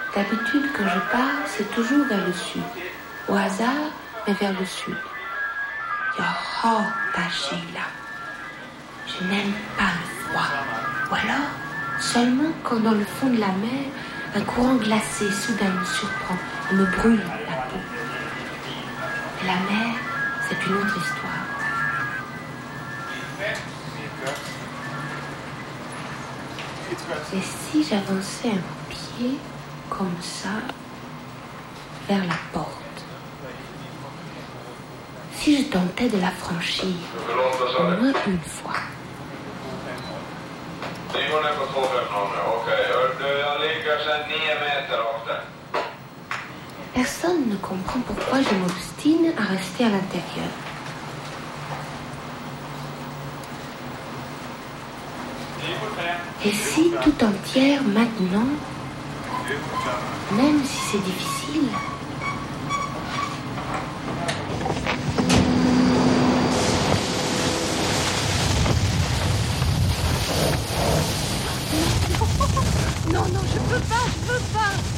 D'habitude, quand je pars, c'est toujours vers le sud. Au hasard, mais vers le sud. Jag hatar kyla. Je n'aime pas le froid. Ou alors, seulement quand dans le fond de la mer, un courant glacé soudain me surprend et me brûle la peau. Et la mer, c'est une autre histoire. Et si j'avançais un pied comme ça vers la porte? Si je tentais de la franchir, au moins une fois. Personne ne comprend pourquoi je m'obstine à rester à l'intérieur. Et si tout entière maintenant, même si c'est difficile, Non, je peux pas.